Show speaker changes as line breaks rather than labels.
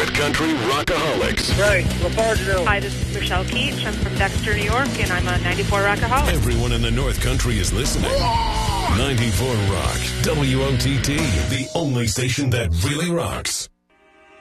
North Country Rockaholics.
Right. What part to do?
Hi, this is Michelle Keach. I'm from Dexter, New York, and I'm a 94 Rockaholic.
Everyone in the North Country is listening. 94 Rock. WOTT, the only station that really rocks.